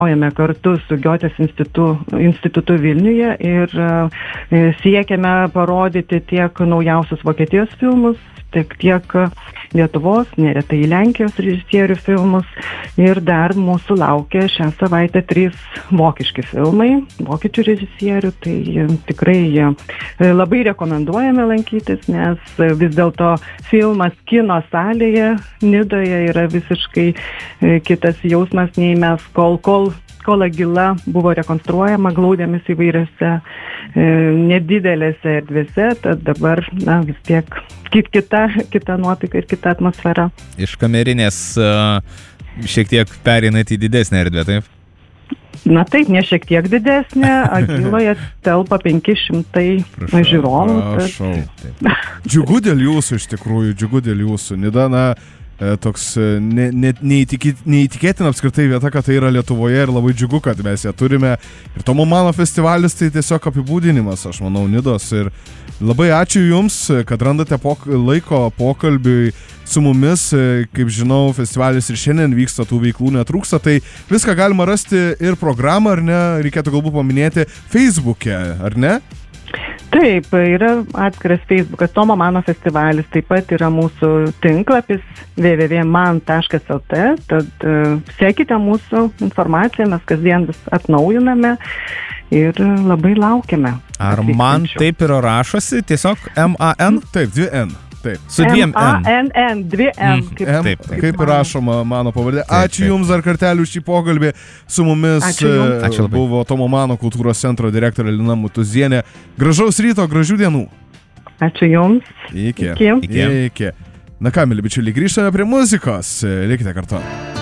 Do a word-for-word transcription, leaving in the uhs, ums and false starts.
bendraujame kartu su Giotės institutu, institutu Vilniuje ir siekiame parodyti tiek naujausius Vokietijos filmus, tiek tiek Lietuvos, neretai Lenkijos režisierių filmus. Ir dar mūsų laukia šią savaitę trys vokiški filmai, vokiečių režisierių. Tai tikrai labai rekomenduojame lankytis, nes vis dėlto filmas kino salėje Nidoje yra visiškai kitas jausmas nei mes, kol, kol Kol Agila buvo rekonstruojama glaudėmis įvairiose e, nedidelėse erdvėse, tad dabar na, vis tiek kita, kita nuotaika ir kita atmosfera. Iš kamerinės uh, šiek tiek pereinat į didesnę erdvę, taip? Na taip, ne šiek tiek didesnė, Agiloje telpa penki šimtai žiūrovų. Prašau. Tad... Džiugu dėl jūsų, iš tikrųjų, džiugu dėl jūsų. Nida, na, toks ne, ne, neįtikėt, neįtikėtina apskritai vieta, kad tai yra Lietuvoje ir labai džiugu, kad mes ją turime. Ir Tomo Mano festivalis tai tiesiog apibūdinimas, aš manau, Nidos. Ir labai ačiū Jums, kad randate pok- laiko pokalbiui su mumis. Kaip žinau, festivalis ir šiandien vyksta, tų veiklų netrūksta. Tai viską galima rasti ir programą, ar ne? Reikėtų galbūt paminėti Facebook'e, ar ne? Taip, yra atskiras Facebookas Tomo Mano festivalis, taip pat yra mūsų tinklapis w w w taškas man taškas l t, tad uh, sekite mūsų informaciją, mes kasdien vis atnaujiname ir labai laukiame. Ar man taip ir rašosi, tiesiog M A N? Taip, dvi N. Taip. Su dviem N. M A N N, dvi N. Mm, Kaip, M, taip, taip. kaip ir rašoma mano pavardė. Taip, Ačiū taip. Jums dar kartelį už šį pokalbį. Su mumis Ačiū jums. Ačiū labai. buvo Tomo Mano kultūros centro direktorė Lina Mutuzienė. Gražaus ryto, gražių dienų. Ačiū Jums. Iki. Iki. Iki. Iki. Na ką, mėly bičiuliai, grįžtame prie muzikos. Likite kartu.